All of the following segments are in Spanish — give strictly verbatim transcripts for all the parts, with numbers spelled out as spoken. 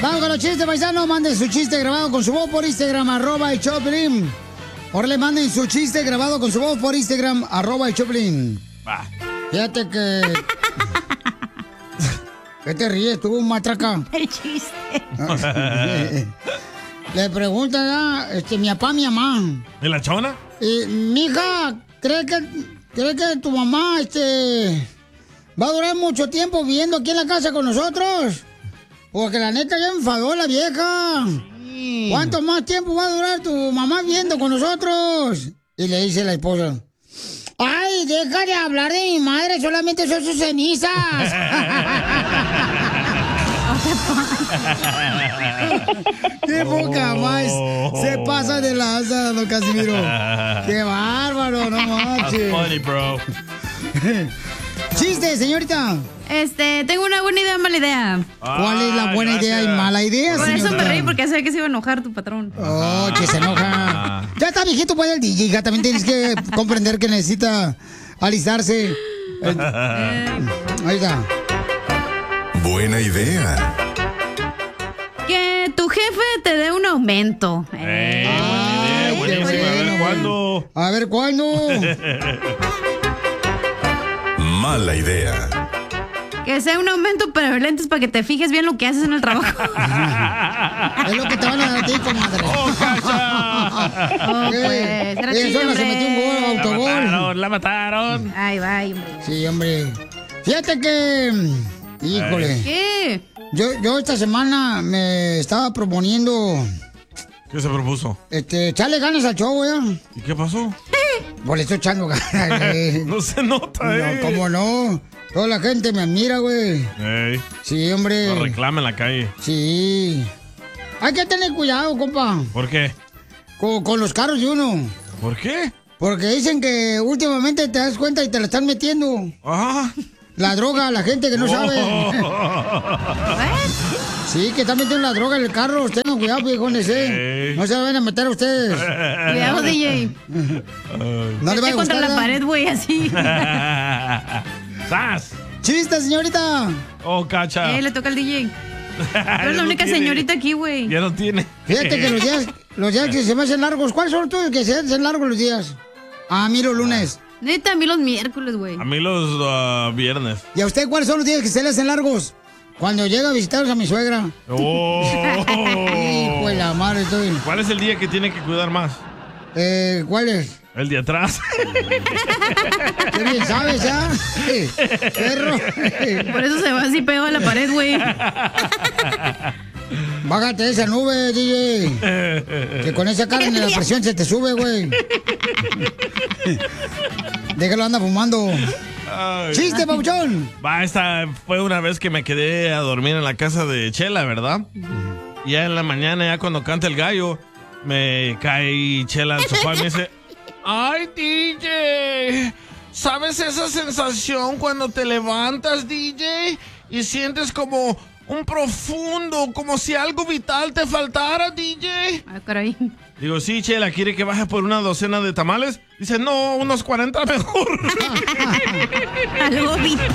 Vamos con los chistes, paisanos. Manden su chiste grabado con su voz por Instagram, arroba el Choplin. Ahora le manden su chiste grabado con su voz por Instagram, arroba el Choplin. Va. Fíjate que... ¿Qué te ríes tú, matraca? El chiste. Le pregunta ya, este, mi papá, mi mamá. ¿Y la chona? Y, mija, ¿cree que, ¿cree que tu mamá, este... va a durar mucho tiempo viviendo aquí en la casa con nosotros? Porque la neta ya enfadó la vieja. Sí. ¿Cuánto más tiempo va a durar tu mamá viviendo con nosotros? Y le dice la esposa, ay, deja de hablar de mi madre, solamente son sus cenizas. ¡Qué poca más! Se pasa de lanza, don Casimiro. ¡Qué bárbaro, no manches! Funny, bro. ¡Chiste, señorita! Este, tengo una buena idea, mala idea. ¿Cuál es la buena gracias. idea y mala idea, Por señorita? eso me reí, porque sabía que se iba a enojar tu patrón. Oh, que se enoja. Ya está viejito, pues, el D J, hija. También tienes que comprender que necesita alistarse. Eh, ahí está. Buena idea. Que tu jefe te dé un aumento. Eh, buena idea, buenísima. A ver cuándo. A ver cuándo. Mala idea. Que sea un aumento, pero de lentes para que te fijes bien lo que haces en el trabajo. Es lo que te van a dar a ti, comadre. ¡Oh, cacha! Oh, pues, era chiste, Eso no se metió un gol, La autogol. mataron, la mataron. Ay, vaya, hombre. Sí, hombre. Fíjate que... Híjole. ¿Qué? Yo, yo esta semana me estaba proponiendo... ¿Qué se propuso? Este, echarle ganas al show, ¿ya? ¿Y qué pasó? Pues le estoy echando ganas, güey. No se nota, eh. No, ¿cómo no? Toda la gente me admira, güey. Ey, Sí, hombre. lo reclama en la calle. Sí. Hay que tener cuidado, compa. ¿Por qué? Con, con los carros de uno. ¿Por qué? Porque dicen que últimamente te das cuenta y te la están metiendo. Ah. La droga a la gente que no sabe. Oh. Sí, que están metiendo la droga en el carro. Tengan cuidado, viejones, ¿eh? Ey. No se vayan a meter a ustedes. Cuidado, D J. No le vaya a contra gustar. la ¿verdad? pared, güey, así. ¡Sas! ¡Chiste, señorita! Oh, cacha. Eh, le toca al D J. Tú Ya eres la no única tiene. señorita aquí, güey. Ya no tiene. Fíjate que los días, los días que se me hacen largos, ¿cuáles son tus que se hacen largos los días? Ah, mí los lunes. Neta, a mí los miércoles, güey. A mí los uh, viernes. ¿Y a usted cuáles son los días que se le hacen largos? Cuando llega a visitaros a mi suegra. Oh. Y pues la madre estoy. ¿Cuál es el día que tiene que cuidar más? Eh, ¿cuál es? El de atrás. Qué bien sabes, ¿ya? Eh, perro. Por eso se va así pegado a la pared, güey. Bájate de esa nube, D J. Que con esa carne la presión se te sube, güey. Déjalo, anda fumando. Ay. ¡Chiste, papuchón! Va, esta fue una vez que me quedé a dormir en la casa de Chela, ¿verdad? Y ya en la mañana, ya cuando canta el gallo, me cae Chela al sofá y me dice, ¡ay, D J! ¿Sabes esa sensación cuando te levantas, D J? Y sientes como un profundo, como si algo vital te faltara, D J. Ah, caray. Digo, sí, Chela, ¿quiere que baje por una docena de tamales? Dice, no, unos cuarenta mejor. Algo vital.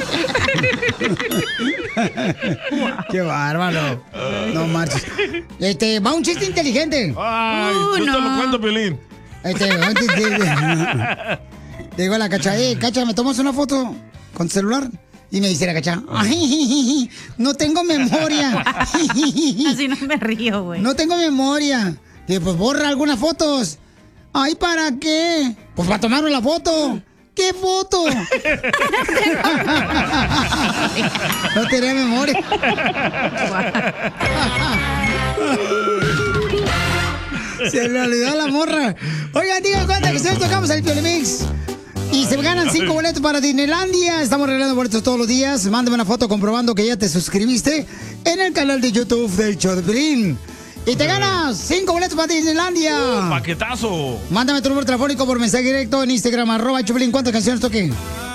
¡Qué bárbaro! No marches. Este, va un chiste inteligente. Ay, Uh, yo te no. lo cuento, Piolín. Este, antes de... Le digo a la Cacha, eh, Cacha, ¿me tomas una foto con tu celular? Y me dice la Cacha, ay, no tengo memoria. Así no me río, güey. No tengo memoria. Digo, pues borra algunas fotos. Ay, ¿para qué? Pues para tomarme la foto. ¿Qué foto? No tenía memoria. Se le olvidó la morra. Oigan, digan cuenta que se nos tocamos el Piolimix. Y se ganan cinco boletos para Disneylandia. Estamos regalando boletos todos los días. Mándame una foto comprobando que ya te suscribiste en el canal de YouTube del show de Piolín. Y te ganas cinco boletos para Disneylandia. Paquetazo. Mándame tu número telefónico por mensaje directo en Instagram, arroba Choplin. ¿Cuántas canciones toque?